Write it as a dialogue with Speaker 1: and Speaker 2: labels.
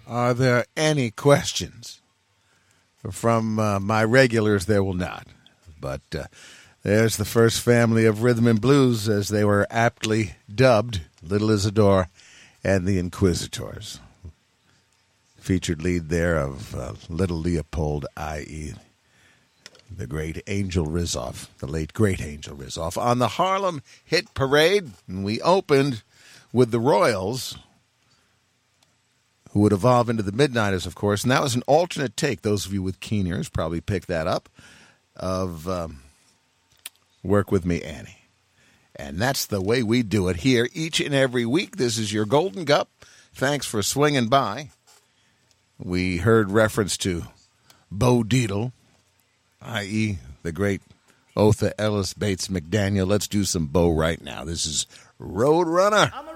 Speaker 1: Are there any questions? From my regulars, there will not. But there's the first family of rhythm and blues, as they were aptly dubbed, Little Isadore and the Inquisitors. Featured lead there of Little Leopold, i.e., the great Angel Rizzoff, the late great Angel Rizzoff, on the Harlem Hit Parade. And we opened with the Royals, who would evolve into the Midnighters, of course. And that was an alternate take. Those of you with keen ears probably picked that up, of Work With Me, Annie. And that's the way we do it here each and every week. This is your Golden Cup. Thanks for swinging by. We heard reference to Bo Dietl, i.e., the great Otha Ellis Bates McDaniel. Let's do some Bo right now. This is Roadrunner.